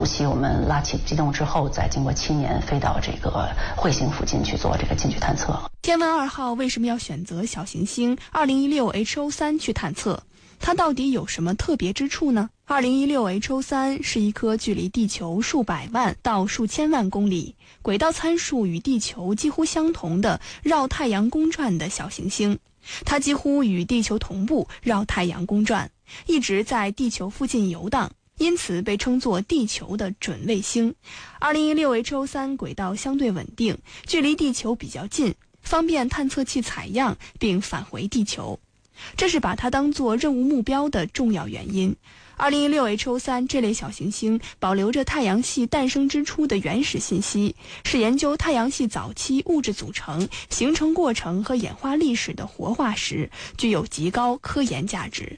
无锡我们拉起机动之后，再经过7年飞到这个彗星附近去做这个近距探测。 天问2号为什么要选择小行星2016 HO3 去探测？它到底有什么特别之处呢？2016 HO3 是一颗距离地球数百万到数千万公里，轨道参数与地球几乎相同的绕太阳公转的小行星。它几乎与地球同步绕太阳公转，一直在地球附近游荡，因此被称作地球的准卫星。2016 HO3 轨道相对稳定，距离地球比较近，方便探测器采样并返回地球，这是把它当作任务目标的重要原因。2016 HO3 这类小行星保留着太阳系诞生之初的原始信息，是研究太陽系早期物質組成、形成過程和演化歷史的活化石，具有極高科研價值。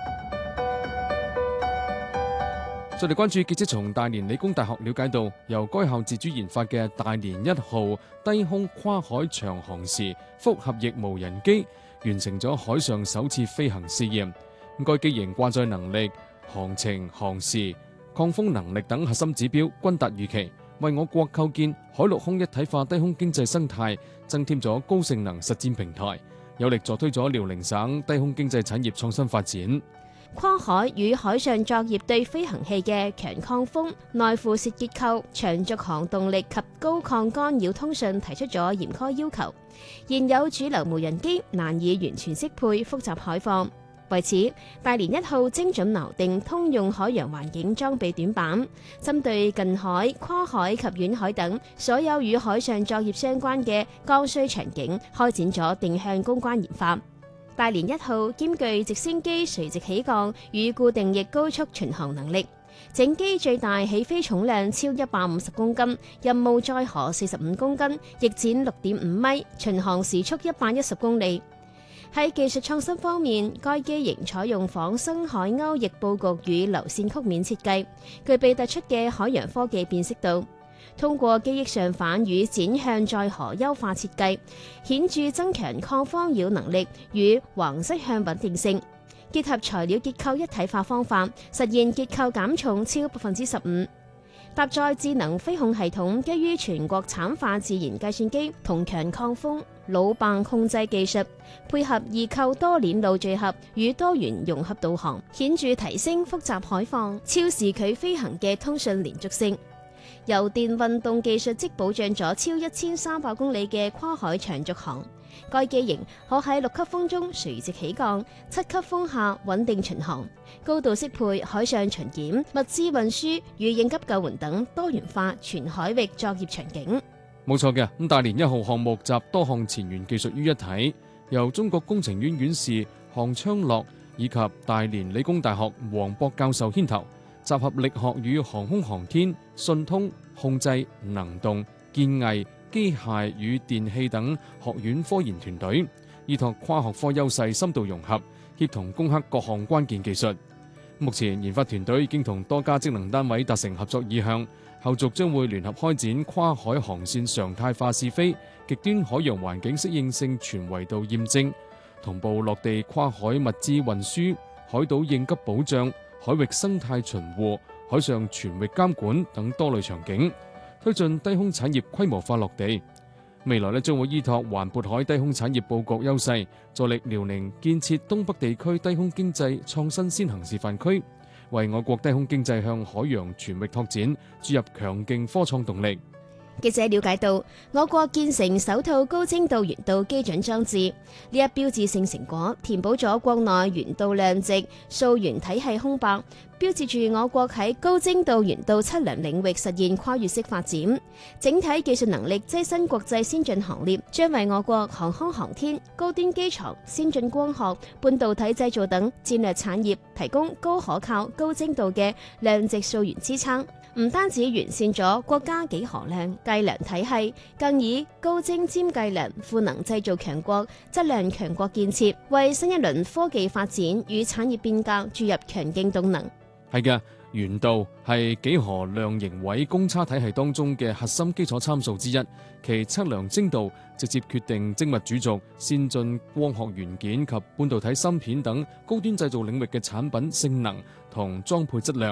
再嚟關注記者從大連理工大學了解到，由該校自主研發嘅大連1號低空跨海長航時複合翼無人機完成咗海上首次飛行試驗。該機型掛載能力、航程、航時、抗風能力等核心指標均達預期，為我國構建海陸空一體化低空經濟生態增添咗高性能實戰平台，有力助推咗遼寧省低空經濟產業創新發展。 跨海與海上作業對飛行器嘅強抗風、耐附涉結構、長續航動力及高抗干擾通訊提出咗嚴苛要求，現有主流無人機難以完全適配複雜海況。為此，大連1號精準錨定通用海洋環境裝備短板，針對近海、跨海及遠海等所有與海上作業相關嘅剛需場景，開展咗定向攻關研發。大連1號兼具直升機垂直起降與固定翼高速巡航能力，整機最大起飛重量超150公斤，任務載荷45公斤，翼展6.5米，巡航時速110公里。喺技術創新方面，該機型採用仿生海鷗翼佈局與流線曲面設計，具備突出嘅海洋科技辨識度。通過機翼上反與展向載荷優化設計，顯著增強抗騷擾能力與橫側向穩定性，結合材料結構一體化方法，實現結構減重超15%。搭載智能飛控系統，基於全國產化自然計算機同強抗風魯棒控制技術，配合異構多鏈路聚合與多元融合導航，顯著提升複雜海況、超視距飛行嘅通訊連續性。油電運動技術即保障咗超1300公里嘅跨海長續航。該機型可喺6級風中垂直起降，7級風下穩定巡航，高度適配海上巡檢、物資運輸與應急救援等多元化全海域作業場景。 冇錯嘅，咁大連1號項目集多項前沿技術於一體，由中國工程院院士項昌樂以及大連理工大學黃博教授牽頭，集合力學與航空航天、信通、控制、能動、建藝、機械與電氣等學院科研團隊，依託跨學科優勢深度融合，協同攻克各項關鍵技術。目前研發團隊已經同多家職能單位達成合作意向，後續將會聯合開展跨海航線常態化試飛、極端海洋環境適應性全維度驗證，同步落地跨海物資運輸、海島應急保障、海域生態巡護、海上全域監管等多類場景，推進低空產業規模化落地。未來將會依託環渤海低空產業佈局優勢，助力遼寧建設東北地區低空經濟創新先行示範區，為我國低空經濟向海洋全域拓展注入強勁科創動力。 記者了解到，我國建成首套高精度懸導基準裝置，呢一標誌性成果填補咗國內懸導量值溯源體系空白，標誌住我國喺高精度懸導測量領域實現跨越式發展，整體技術能力躋身國際先進行列，將為我國航空航天、高端機床、先進光學、半導體製造等戰略產業提供高可靠、高精度嘅量值溯源支撐。唔單止完善咗國家幾何量計量體系，更以高精尖計量賦能製造強國、質量強國建設，為新一輪科技發展與產業變革注入強勁動能。 係嘅，懸導係幾何量型位公差體系當中嘅核心基礎參數之一，其測量精度直接決定精密主軸、先進光學元件及半導體芯片等高端製造領域嘅產品性能同裝配質量。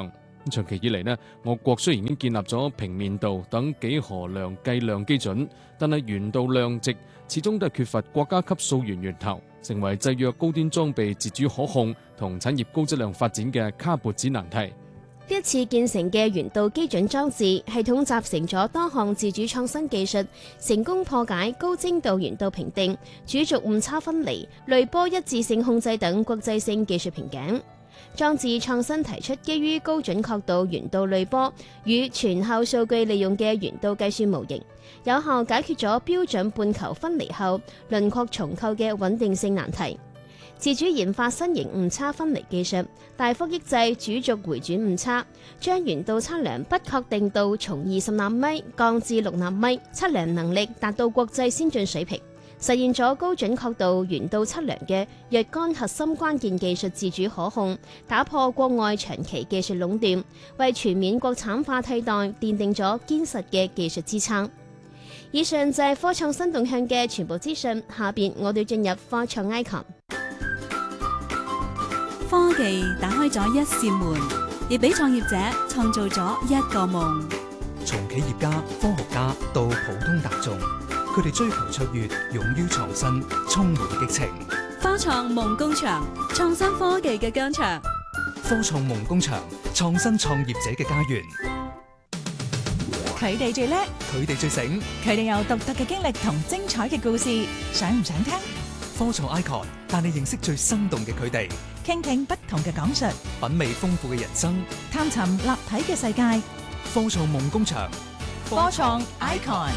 長期以嚟呢，我國雖然已經建立咗平面度等幾何量計量基準，但係源度量值始終都係缺乏國家級溯源源頭，成為制約高端裝備自主可控同產業高質量發展嘅卡脖子難題。 呢一次建成嘅源度基準裝置系統集成咗多項自主創新技術，成功破解高精度源度評定、主軸誤差分離、濾波一致性控制等國際性技術瓶頸。裝置創新提出基於高準確度源度濾波與全後數據利用嘅源度計算模型，有效解決咗標準半球分離後輪廓重構嘅穩定性難題。自主研發新型誤差分離技術，大幅抑制主軸回轉誤差，將源度測量不確定度從20納米降至6納米，測量能力達到國際先進水平，實現咗高準確度源度測量嘅若干核心關鍵技術自主可控，打破國外長期技術壟斷，為全面國產化替代奠定咗堅實嘅技術支撐。以上就係科創新動向嘅全部資訊，下邊我哋進入科創 icon。 科技打開咗一扇門，亦俾創業者創造咗一個夢。 從企業家、科學家到普通大眾，佢哋追求卓越，勇於創新，充滿激情。 科創夢工場，創新科技嘅疆場。 科創夢工場，創新創業者嘅家園。 佢哋最叻， 佢哋最醒， 佢哋有獨特嘅經歷同精彩嘅故事，想唔想聽？ 科創 icon 帶你認識最生動嘅佢哋， 傾聽不同嘅講述， 品味豐富嘅人生， 探尋立體嘅世界。 科創夢工場， 科創 icon。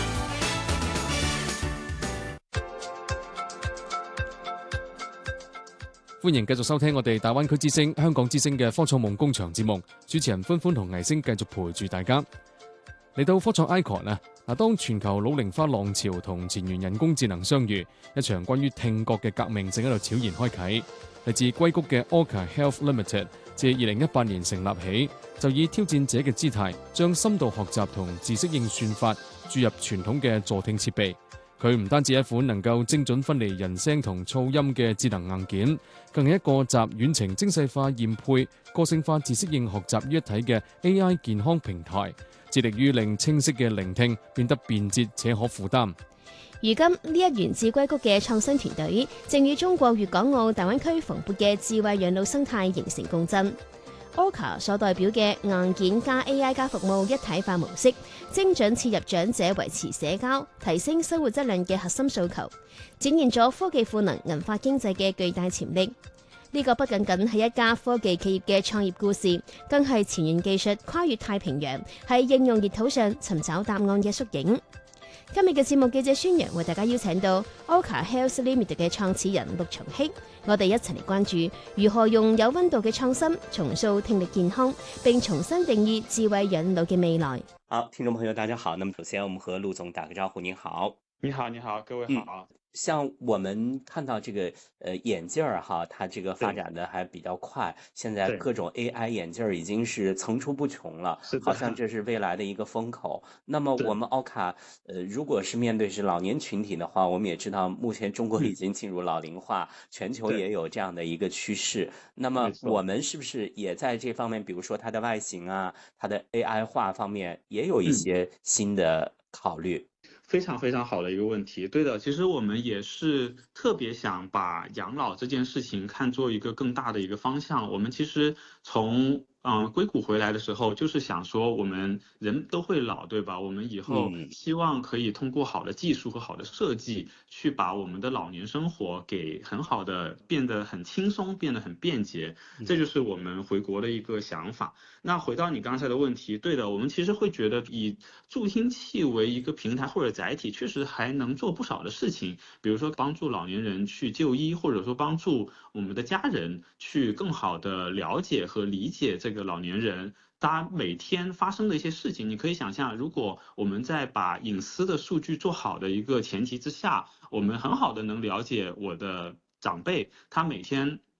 歡迎繼續收聽我哋大灣區之聲、香港之聲嘅科創夢工場節目，主持人歡歡同倪星繼續陪住大家。嚟到科創 icon 啊！當全球老齡化浪潮同前沿人工智能相遇，一場關於聽覺嘅革命正喺度悄然開啟。嚟自硅谷嘅 Orca Health Limited 自2018年成立起，就以挑戰者嘅姿態，將深度學習同自適應算法注入傳統嘅助聽設備。佢唔單止一款能夠精準分離人聲同噪音嘅智能硬件，更係一個集遠程精細化驗配、個性化自適應學習於一體嘅 AI 健康平台，致力於令清晰嘅聆聽變得便捷且可負擔。 如今呢一源自硅谷嘅創新團隊，正與中國粵港澳大灣區蓬勃嘅智慧養老生態形成共振。Orca 所代表嘅硬件加 AI 加服務一體化模式，精準切入長者維持社交、提升生活質量嘅核心訴求，展現咗科技賦能銀發經濟嘅巨大潛力。呢個不僅僅係一家科技企業嘅創業故事，更係前沿技術跨越太平洋，喺應用熱土上尋找答案嘅縮影。今日嘅節目記者宣揚為大家邀請到 Orca Health Limited 嘅創始人陸松禧，我哋一齊嚟關注如何用有溫度嘅創新重塑聽力健康，並重新定義智慧養老嘅未來。 好，聽眾朋友大家好，那麼首先我們和陸總打個招呼。您好。 你好，你好，各位好。 像我們看到這個眼鏡兒哈，它這個發展的還比較快，現在各種 AI 眼鏡兒已經是層出不窮了，好像這是未來的一個風口。那麼我們 Orca 如果是面對是老年群體的話，我們也知道目前中國已經進入老齡化，全球也有這樣的一個趨勢。那麼我們是不是也在這方面，比如說它的外形啊，它的 AI 化方面也有一些新的考慮？ 非常非常好的一個問題。對的，其實我們也是特別想把養老這件事情看作一個更大的一個方向。我們其實從硅谷回來的時候，就是想說我們人都會老，對吧？我們以後希望可以通過好的技術和好的設計，去把我們的老年生活給很好的變得很輕鬆，變得很便捷。這就是我們回國的一個想法。那回到你剛才的問題，對的，我們其實會覺得以助聽器為一個平台或者載體，確實還能做不少的事情，比如說幫助老年人去就醫，或者說幫助我們的家人去更好的了解和理解這個老年人他每天發生的一些事情。你可以想象，如果我們在把隱私的數據做好的一個前提之下，我們很好的能了解我的長輩他每天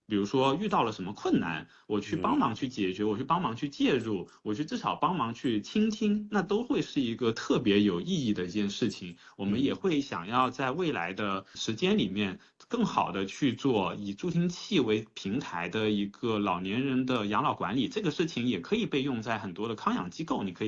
比如说遇到了什么困难，我去帮忙去解决，我去帮忙去介入，我去至少帮忙去倾听，那都会是一个特别有意义的一件事情。我们也会想要在未来的时间里面更好的去做以助听器为平台的一个老年人的养老管理，这个事情也可以被用在很多的康养机构，你可以